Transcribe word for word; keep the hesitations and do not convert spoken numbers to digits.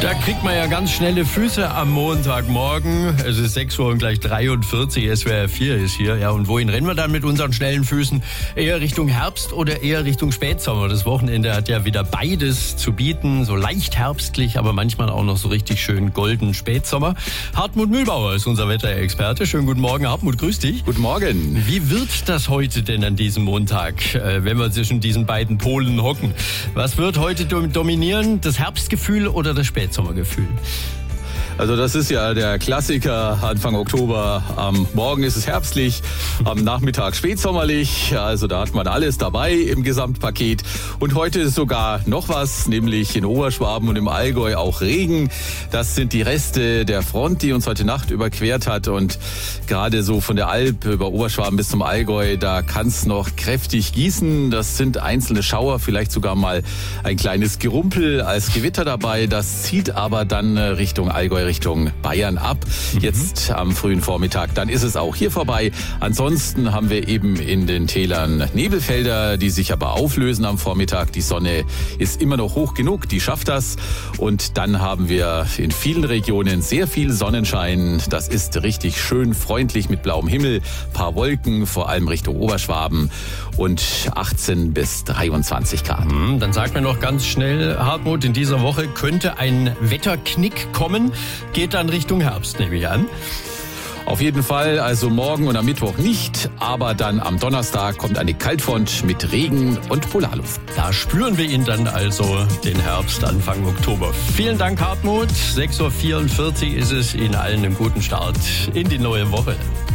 Da kriegt man ja ganz schnelle Füße am Montagmorgen. Es ist sechs Uhr und gleich dreiundvierzig, S W R vier ist hier. Ja, und wohin rennen wir dann mit unseren schnellen Füßen? Eher Richtung Herbst oder eher Richtung Spätsommer? Das Wochenende hat ja wieder beides zu bieten. So leicht herbstlich, aber manchmal auch noch so richtig schön golden Spätsommer. Hartmut Mühlbauer ist unser Wetterexperte. Schönen guten Morgen, Hartmut, grüß dich. Guten Morgen. Wie wird das heute denn an diesem Montag, wenn wir zwischen diesen beiden Polen hocken? Was wird heute dominieren? Das Herbstgefühl oder das Spätsommergefühl? Also das ist ja der Klassiker Anfang Oktober. Am Morgen ist es herbstlich, am Nachmittag spätsommerlich. Also da hat man alles dabei im Gesamtpaket. Und heute ist sogar noch was, nämlich in Oberschwaben und im Allgäu auch Regen. Das sind die Reste der Front, die uns heute Nacht überquert hat. Und gerade so von der Alp über Oberschwaben bis zum Allgäu, da kann es noch kräftig gießen. Das sind einzelne Schauer, vielleicht sogar mal ein kleines Gerumpel als Gewitter dabei. Das zieht aber dann Richtung Allgäu, Richtung Bayern ab. Jetzt am frühen Vormittag, dann ist es auch hier vorbei. Ansonsten haben wir eben in den Tälern Nebelfelder, die sich aber auflösen am Vormittag. Die Sonne ist immer noch hoch genug, die schafft das. Und dann haben wir in vielen Regionen sehr viel Sonnenschein. Das ist richtig schön freundlich mit blauem Himmel, paar Wolken, vor allem Richtung Oberschwaben und achtzehn bis dreiundzwanzig Grad. Dann sagt mir noch ganz schnell, Hartmut, in dieser Woche könnte ein Wetterknick kommen. Geht dann Richtung Herbst, nehme ich an. Auf jeden Fall, also morgen und am Mittwoch nicht, aber dann am Donnerstag kommt eine Kaltfront mit Regen und Polarluft. Da spüren wir ihn dann also, den Herbst Anfang Oktober. Vielen Dank, Hartmut. sechs Uhr vierundvierzig ist es. Ihnen allen einen guten Start in die neue Woche.